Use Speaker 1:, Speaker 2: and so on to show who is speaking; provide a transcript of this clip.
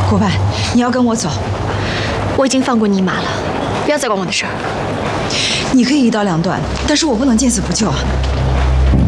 Speaker 1: 伙伴，你要跟我走？
Speaker 2: 我已经放过你一马了，不要再管我的事儿。
Speaker 1: 你可以一刀两断，但是我不能见死不救啊！